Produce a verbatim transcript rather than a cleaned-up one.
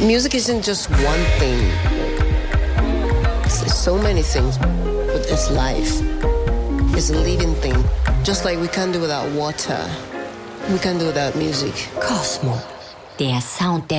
Music isn't just one thing. It's, it's so many things, but it's life. It's a living thing. Just like we can't do without water, we can't do without music. Cosmo, der Sound der